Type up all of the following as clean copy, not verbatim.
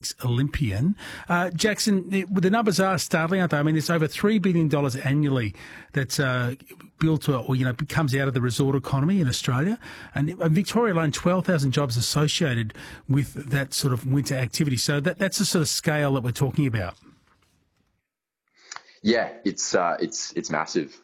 Olympian. Jackson, the numbers are startling, aren't they? I mean, there's over $3 billion annually that's built comes out of the resort economy in Australia. And Victoria alone, 12,000 jobs associated with that sort of winter activity. So that's the sort of scale that we're talking about. Yeah, it's massive.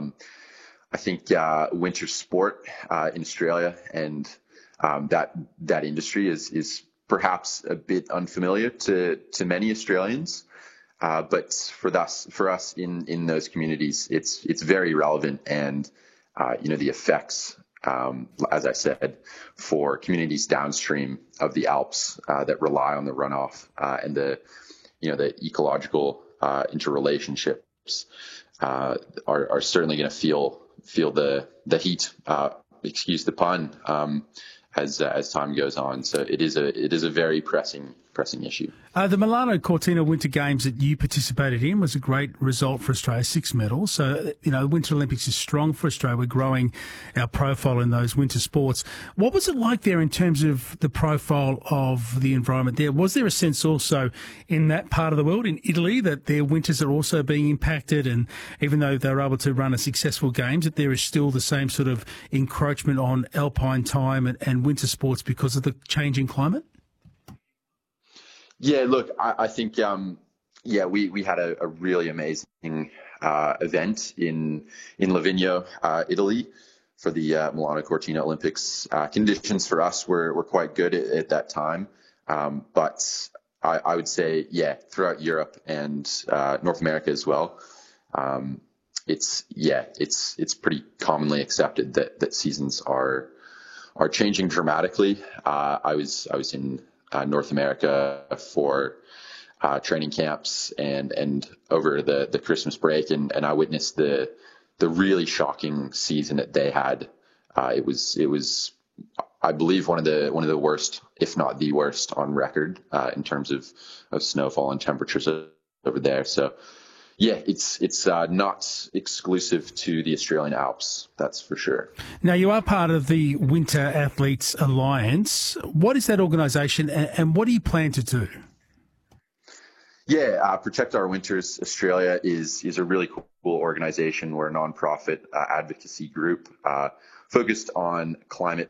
I think winter sport in Australia and that industry is perhaps a bit unfamiliar to many Australians, but for us in those communities, it's very relevant, and the effects, as I said, for communities downstream of the Alps that rely on the runoff and the ecological interrelationships are certainly going to feel the heat. Excuse the pun. As time goes on, so it is a very pressing issue. The Milano Cortina Winter Games that you participated in was a great result for Australia, 6 medals. So, the Winter Olympics is strong for Australia. We're growing our profile in those winter sports. What was it like there in terms of the profile of the environment there? Was there a sense also in that part of the world, in Italy, that their winters are also being impacted, and even though they were able to run a successful games, that there is still the same sort of encroachment on alpine time and winter sports because of the changing climate? Yeah, look, I think, we had a really amazing event in Livigno, Italy, for the Milano Cortina Olympics. Conditions for us were quite good at that time, but I would say, throughout Europe and North America as well, it's pretty commonly accepted that seasons are changing dramatically. I was in North America for training camps and over the Christmas break, and I witnessed the really shocking season that they had. It was I believe one of the worst, if not the worst, on record in terms of snowfall and temperatures over there. So yeah, it's not exclusive to the Australian Alps, that's for sure. Now, you are part of the Winter Athletes Alliance. What is that organisation, and what do you plan to do? Yeah, Protect Our Winters Australia is a really cool organisation. We're a nonprofit advocacy group focused on climate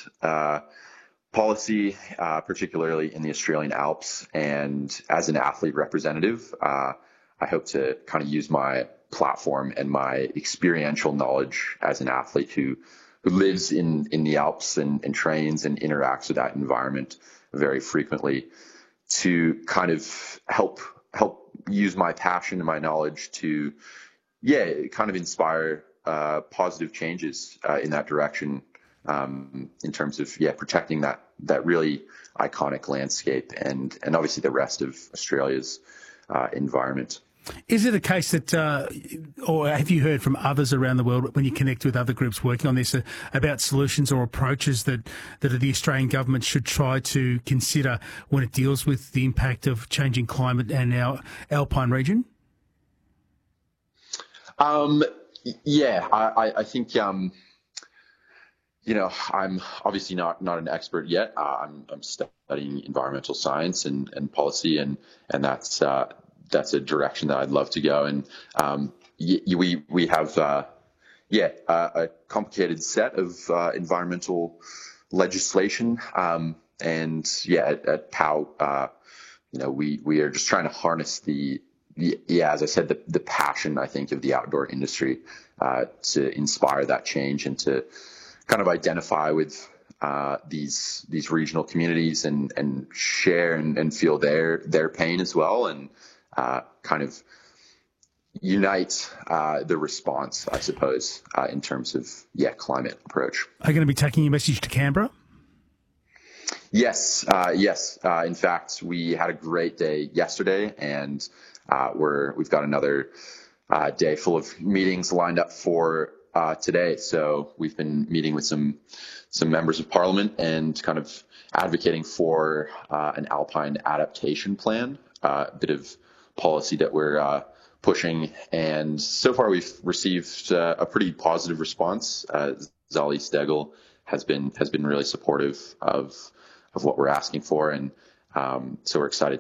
policy, particularly in the Australian Alps. And as an athlete representative, I hope to kind of use my platform and my experiential knowledge as an athlete who lives in the Alps and trains and interacts with that environment very frequently to kind of help use my passion and my knowledge to, kind of inspire positive changes in that direction, in terms of protecting that really iconic landscape and obviously the rest of Australia's environment. Is it a case that, or have you heard from others around the world when you connect with other groups working on this about solutions or approaches that the Australian government should try to consider when it deals with the impact of changing climate and our alpine region? I think, I'm obviously not an expert yet. I'm studying environmental science and policy, and that's a direction that I'd love to go. And we have a complicated set of environmental legislation, and at POW, we are just trying to harness as I said, the passion, I think, of the outdoor industry to inspire that change and to kind of identify with these regional communities and share and feel their pain as well, and kind of unite the response, I suppose, in terms of climate approach. Are you going to be taking your message to Canberra? Yes. In fact, we had a great day yesterday, and we've got another day full of meetings lined up for today. So we've been meeting with some members of Parliament and kind of advocating for an alpine adaptation plan, a bit of policy that we're pushing. And so far we've received a pretty positive response. Zali Steggall has been really supportive of what we're asking for. And so we're excited